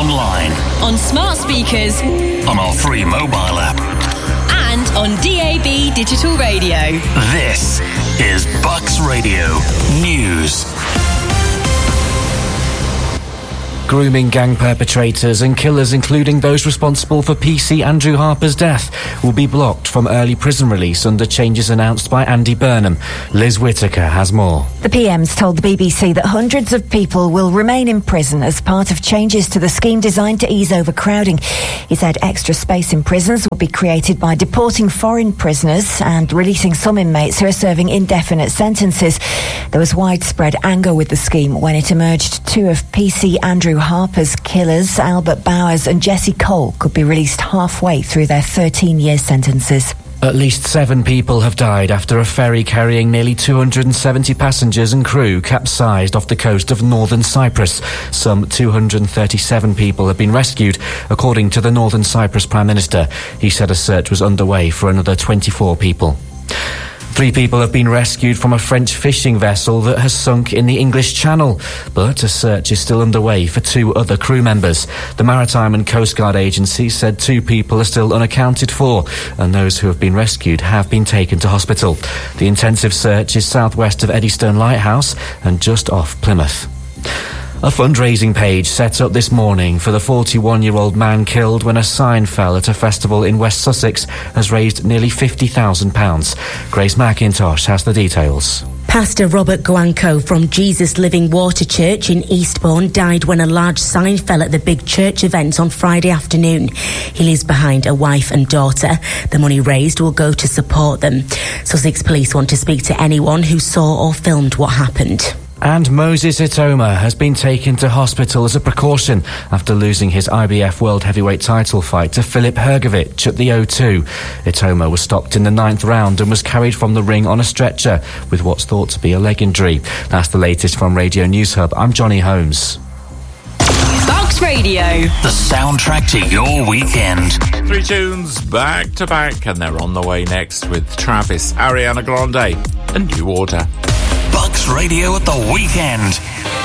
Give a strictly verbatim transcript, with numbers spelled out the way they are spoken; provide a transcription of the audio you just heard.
online, on smart speakers, on our free mobile app, and on D A B digital radio. This is Bucks Radio News. Grooming gang perpetrators and killers, including those responsible for P C Andrew Harper's death, will be blocked from early prison release under changes announced by Andy Burnham. Liz Whittaker has more. The P M's told the B B C that hundreds of people will remain in prison as part of changes to the scheme designed to ease overcrowding. He said extra space in prisons will be created by deporting foreign prisoners and releasing some inmates who are serving indefinite sentences. There was widespread anger with the scheme when it emerged two of P C Andrew Harper's killers, Albert Bowers and Jesse Cole, could be released halfway through their thirteen-year sentences. At least seven people have died after a ferry carrying nearly two hundred seventy passengers and crew capsized off the coast of northern Cyprus. Some two hundred thirty-seven people have been rescued, according to the Northern Cyprus Prime Minister. He said a search was underway for another twenty-four people. Three people have been rescued from a French fishing vessel that has sunk in the English Channel, but a search is still underway for two other crew members. The Maritime and Coast Guard Agency said two people are still unaccounted for, and those who have been rescued have been taken to hospital. The intensive search is southwest of Eddystone Lighthouse and just off Plymouth. A fundraising page set up this morning for the forty-one-year-old man killed when a sign fell at a festival in West Sussex has raised nearly fifty thousand pounds. Grace McIntosh has the details. Pastor Robert Guanco from Jesus Living Water Church in Eastbourne died when a large sign fell at the big church event on Friday afternoon. He leaves behind a wife and daughter. The money raised will go to support them. Sussex Police want to speak to anyone who saw or filmed what happened. And Moses Itoma has been taken to hospital as a precaution after losing his I B F World Heavyweight title fight to Filip Hrgovic at the O two. Itoma was stopped in the ninth round and was carried from the ring on a stretcher with what's thought to be a leg injury. That's the latest from Radio News Hub. I'm Johnny Holmes. Bucks Radio, the soundtrack to your weekend. Three tunes back to back, and they're on the way next with Travis, Ariana Grande, and New Order. Bucks Radio at the weekend.